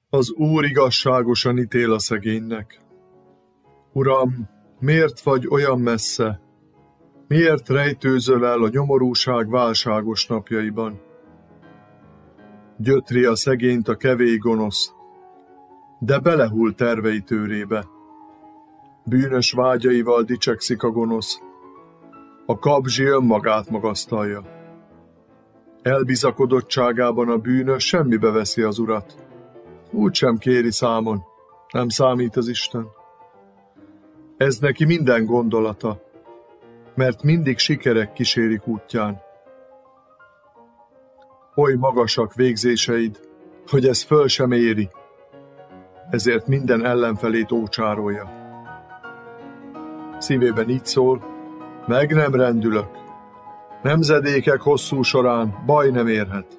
Az Úr igazságosan ítél a szegénynek. Uram, miért vagy olyan messze? Miért rejtőzöl el a nyomorúság válságos napjaiban? Gyötri a szegényt a kevély gonosz, de belehull tervei tőrébe. Bűnös vágyaival dicsekszik a gonosz, a kabzsi önmagát magasztalja. Elbizakodottságában a bűnös semmibe veszi az Urat. Úgysem kéri számon, nem számít az Isten. Ez neki minden gondolata, mert mindig sikerek kísérik útján. Oly magasak végzéseid, hogy ez föl sem éri, ezért minden ellenfelét ócsárolja. Szívében így szól, meg nem rendülök, nemzedékek hosszú során baj nem érhet.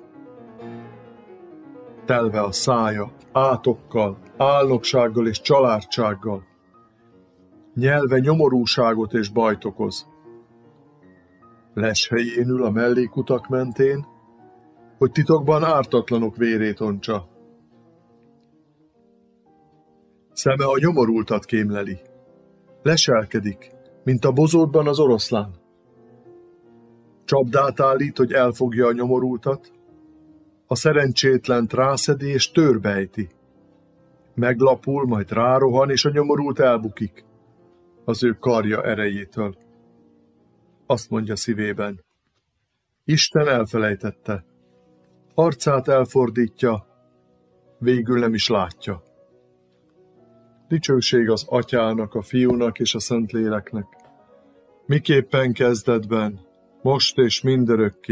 Telve a szája átokkal, álnoksággal és családsággal. Nyelve nyomorúságot és bajt okoz. Leshelyén ül a mellékutak mentén, hogy titokban ártatlanok vérét ontsa. Szeme a nyomorultat kémleli. Leselkedik, mint a bozótban az oroszlán. Csapdát állít, hogy elfogja a nyomorultat, a szerencsétlent rászedi és törbejti. Meglapul, majd rárohan, és a nyomorult elbukik az ő karja erejétől. Azt mondja szívében, Isten elfelejtette, arcát elfordítja, végül nem is látja. Dicsőség az Atyának, a Fiúnak és a Szentléleknek, miképpen kezdetben, most és mindörökké,